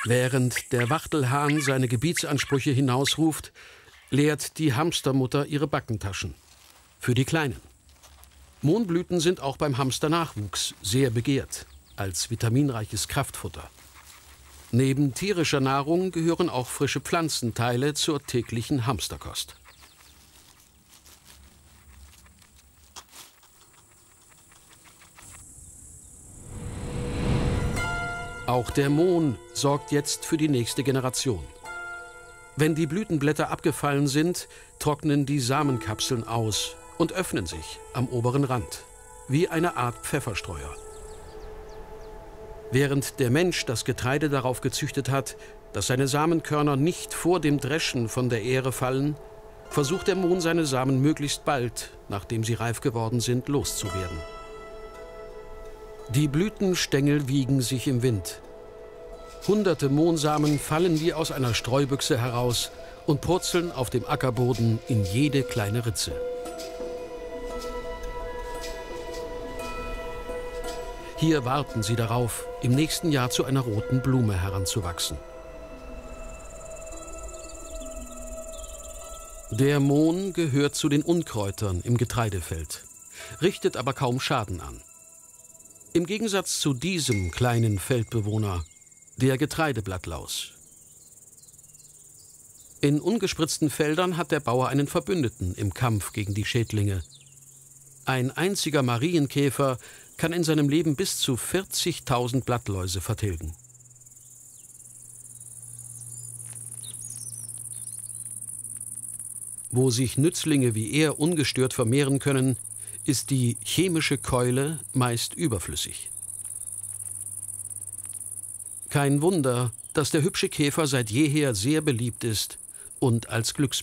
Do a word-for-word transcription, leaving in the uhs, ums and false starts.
Während der Wachtelhahn seine Gebietsansprüche hinausruft, leert die Hamstermutter ihre Backentaschen. Für die Kleinen. Mohnblüten sind auch beim Hamsternachwuchs sehr begehrt, als vitaminreiches Kraftfutter. Neben tierischer Nahrung gehören auch frische Pflanzenteile zur täglichen Hamsterkost. Auch der Mohn sorgt jetzt für die nächste Generation. Wenn die Blütenblätter abgefallen sind, trocknen die Samenkapseln aus und öffnen sich am oberen Rand, wie eine Art Pfefferstreuer. Während der Mensch das Getreide darauf gezüchtet hat, dass seine Samenkörner nicht vor dem Dreschen von der Ähre fallen, versucht der Mohn seine Samen möglichst bald, nachdem sie reif geworden sind, loszuwerden. Die Blütenstängel wiegen sich im Wind. Hunderte Mohnsamen fallen wie aus einer Streubüchse heraus und purzeln auf dem Ackerboden in jede kleine Ritze. Hier warten sie darauf, im nächsten Jahr zu einer roten Blume heranzuwachsen. Der Mohn gehört zu den Unkräutern im Getreidefeld, richtet aber kaum Schaden an. Im Gegensatz zu diesem kleinen Feldbewohner, der Getreideblattlaus. In ungespritzten Feldern hat der Bauer einen Verbündeten im Kampf gegen die Schädlinge. Ein einziger Marienkäfer kann in seinem Leben bis zu vierzigtausend Blattläuse vertilgen. Wo sich Nützlinge wie er ungestört vermehren können, ist die chemische Keule meist überflüssig. Kein Wunder, dass der hübsche Käfer seit jeher sehr beliebt ist und als Glücksbringer